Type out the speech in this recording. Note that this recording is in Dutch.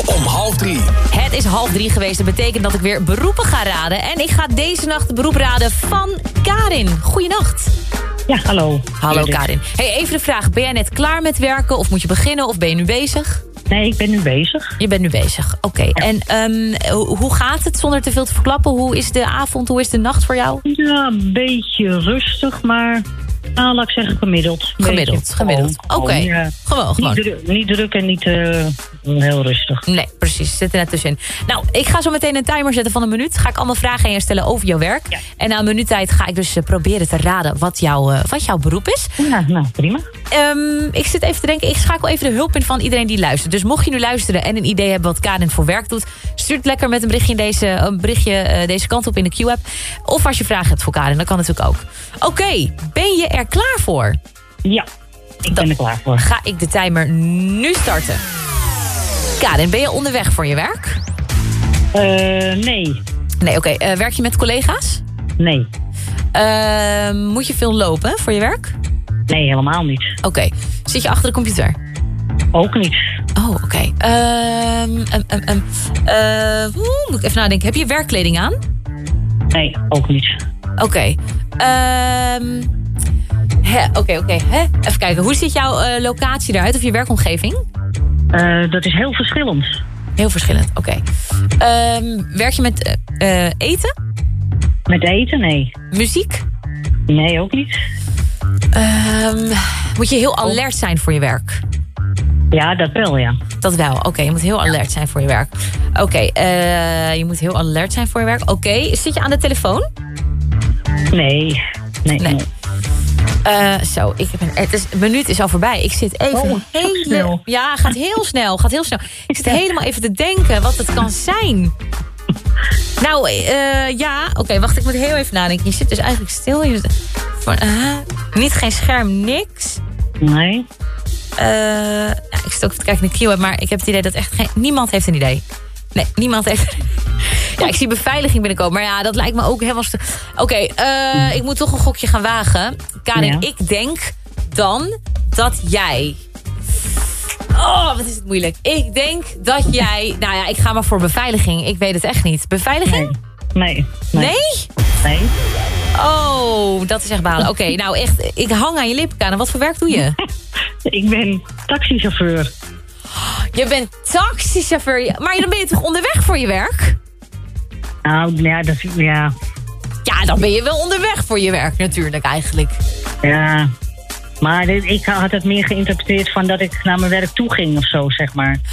Om 2:30. Het is 2:30 geweest. Dat betekent dat ik weer beroepen ga raden. En ik ga deze nacht de beroep raden van Karin. Goeienacht. Ja, hallo. Hallo Karin. Hey, even de vraag. Ben jij net klaar met werken? Of moet je beginnen? Of ben je nu bezig? Nee, ik ben nu bezig. Je bent nu bezig. Oké. Ja. En hoe gaat het zonder te veel te verklappen? Hoe is de avond? Hoe is de nacht voor jou? Ja, een beetje rustig, maar laat ik zeggen gemiddeld. Gemiddeld. Oké. Ja. Gewoon. Niet druk en niet heel rustig. Nee, precies. Zit er net tussenin. Nou, ik ga zo meteen een timer zetten van 1 minuut. Ga ik allemaal vragen aan je stellen over jouw werk. Ja. En na 1 minuut tijd ga ik dus proberen te raden wat jouw beroep is. Ja, nou, prima. Ik zit even te denken, ik schakel even de hulp in van iedereen die luistert. Dus mocht je nu luisteren en een idee hebben wat Karin voor werk doet, stuur het lekker met een berichtje deze kant op in de Q-app. Of als je vragen hebt voor Karin, dat kan natuurlijk ook. Oké, ben je er klaar voor? Ja, ik ben er klaar voor. Ga ik de timer nu starten. Karin, ben je onderweg voor je werk? Nee. Nee, oké. Werk je met collega's? Nee. Moet je veel lopen voor je werk? Nee, helemaal niet. Oké. Zit je achter de computer? Ook niet. Oh, oké. Moet ik even nadenken. Heb je werkkleding aan? Nee, ook niet. Oké. Oké. Even kijken. Hoe ziet jouw locatie eruit? Of je werkomgeving? Dat is heel verschillend. Heel verschillend, oké. Werk je met eten? Met eten? Nee. Muziek? Nee, ook niet. Moet je heel alert zijn voor je werk? Ja, dat wel, ja. Dat wel, oké. Je moet heel alert zijn voor je werk. Oké, je moet heel alert zijn voor je werk. Oké, zit je aan de telefoon? Nee. Zo, een minuut is al voorbij. Ik zit even snel. Ja, gaat heel snel. Ik zit helemaal even te denken wat het kan zijn. Nou, oké, wacht, ik moet heel even nadenken. Je zit dus eigenlijk stil. Niet geen scherm, niks. Nee. Ik zit ook even te kijken naar de Q-app, maar ik heb het idee dat echt niemand heeft een idee. Nee, niemand heeft... Ja, ik zie beveiliging binnenkomen, maar ja, dat lijkt me ook helemaal... Oké, ik moet toch een gokje gaan wagen. Karin, Ik denk dan dat jij... Oh, wat is het moeilijk. Ik denk dat jij... Nou ja, ik ga maar voor beveiliging. Ik weet het echt niet. Beveiliging? Nee? Nee. Oh, dat is echt balen. Oké, nou echt, ik hang aan je lippen, Karin. Wat voor werk doe je? Ik ben taxichauffeur. Je bent taxichauffeur. Maar dan ben je toch onderweg voor je werk? Nou, ja, ja. Ja, dan ben je wel onderweg voor je werk natuurlijk eigenlijk. Ja, maar ik had het meer geïnterpreteerd van dat ik naar mijn werk toe ging of zo, zeg maar.